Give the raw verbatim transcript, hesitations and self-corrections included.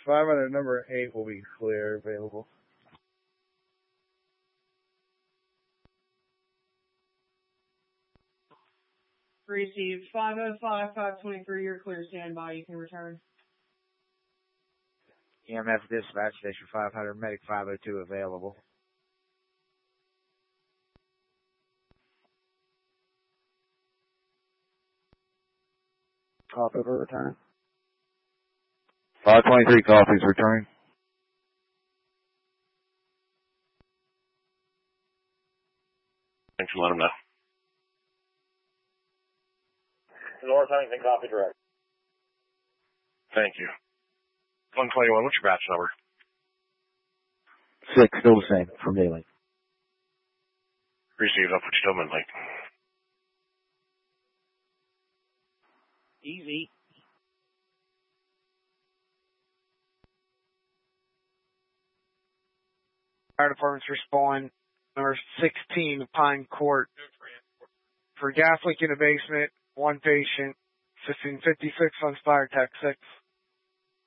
five hundred, number eight will be clear, available. Received five oh five, five twenty-three, you're clear, standby, you can return. E M F dispatch, station five hundred, medic five oh two available. Copy for return. five twenty-three copies returning. Thanks for letting them know. North Huntington, copy direct. Thank you. one twenty-one, what's your batch number? Six, still the same from Daily. Received, I'll put you to midnight. Easy. Fire department's respond number sixteen, Pine Court. For gas leak in the basement, one patient, fifteen fifty-six on Fire Tech six.